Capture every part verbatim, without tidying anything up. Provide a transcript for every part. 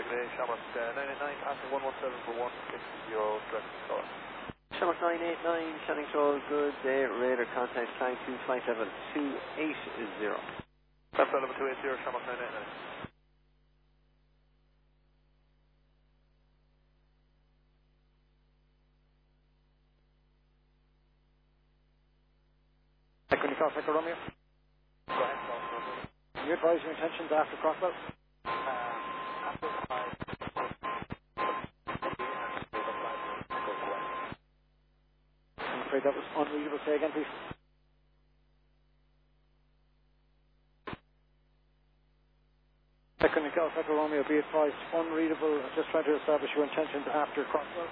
Today, Shamrock uh, nine eight nine, passing one one seven for one six zero, direct call. Shamrock nine eight nine, Shannon Control, good day, radar contact, flying two flight level two eight zero. Flight level two eight zero, Shamrock nine eight nine. Can you cross Echo Romeo? Go ahead, call Romeo. Can you advise your intentions after Crockwell? Uh, after five, I'm afraid that was unreadable. Say again, please. Echo Nicole, Echo Romeo, be advised, unreadable. I'm just trying to establish your intentions after Crockwell.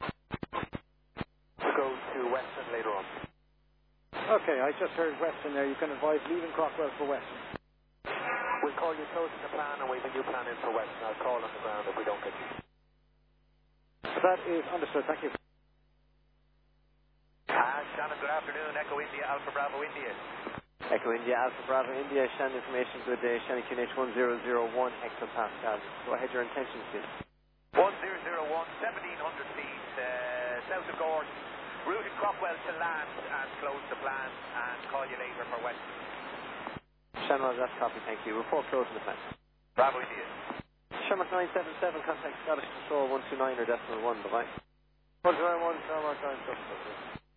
to go to Weston later on. Okay, I just heard Weston there. You can advise leaving Crockwell for Weston. We'll call you close to the plan and we have a new plan in for Weston. I'll call on the ground if we don't get you. That is understood. Thank you. Ah, Shannon, good afternoon. Echo India, Alpha Bravo India. Echo India, Alpha Bravo India, Shannon information, good day, Shannon Q N H one zero zero one, hectopascal. Go ahead, your intentions, please. one zero zero one, seventeen hundred feet, uh, south of Gordon. Routing Crockwell to land and close the plan and call you later for Weston. Shannon, that's copy, thank you. Report closing the plan. Bravo India. Shamrock nine seven seven, contact Scottish Control one two nine or decimal one, bye-bye. one two nine one, Shamrock nine seven seven.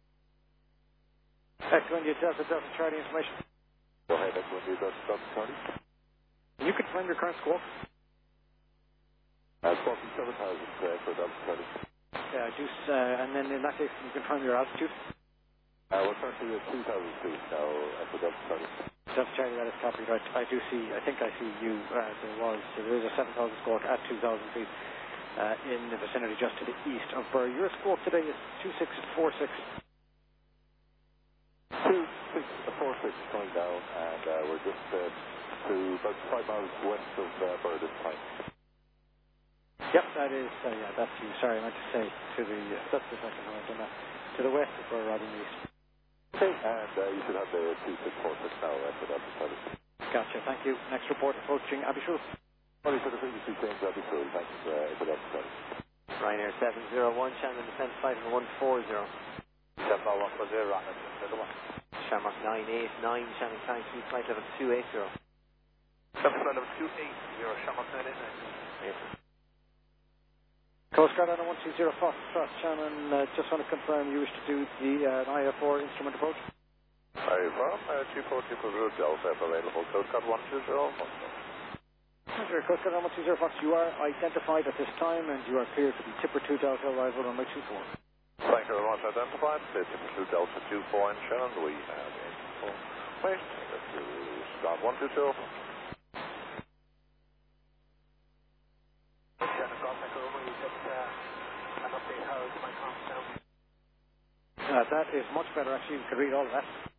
Echo India, Delta, Delta, Charlie information. Go ahead, Echo India, Delta, Delta, Charlie. Can you confirm your current squawk? Uh, forty-seven thousand uh, for Delta, Charlie. Yeah, I do, uh, and then in that case, can you confirm your altitude? Uh, we're currently at two thousand feet now, Echo Delta, Charlie. Delta Charlie, that is copied, right. I do see, I think I see you, uh, there was, so there is a seven thousand squawk at two thousand feet uh, in the vicinity just to the east of Burr. Your squawk today is two six four six. two six four six coming down, and uh, we're just uh, to about five miles west of uh, Burr this time. Yep, that is, uh, yeah, that's you. Sorry, I meant to say to the, uh, that's the second time I've done that. To the west of Burr rather than the east. Okay, and uh, you should have the two six four six now, Echo Delta, Charlie. Gotcha, thank you. Next report approaching Abbeyshore. Sorry for the previously changed Abbeyshore, thanks, uh, Echo Delta, Charlie. Ryanair seven zero one, Shannon descent flight of one four zero. seven oh one four zero, Rocket, the one. Shamrock nine eight nine, Shannon flying two flight level two eight zero. seven flight level two eight zero, Shamrock nine eight nine. Yes. Coast Guard on one two zero Foxtrot, Shannon, uh, just want to confirm you wish to do the uh, I F four instrument approach? I from uh, two four two for route Delta available, Coast Guard one two zero. Roger, Coast Guard on one two zero Fox, you are identified at this time and you are clear for the Tipper two Delta arrival runway two four. Thank you very much, identified. Tipper two Delta two four in Shannon, we have info. Wait, let's do Scott one two zero. Shannon, got back over, you get uh, an update how my comms sound. Uh, that is much better actually, you can read all of that.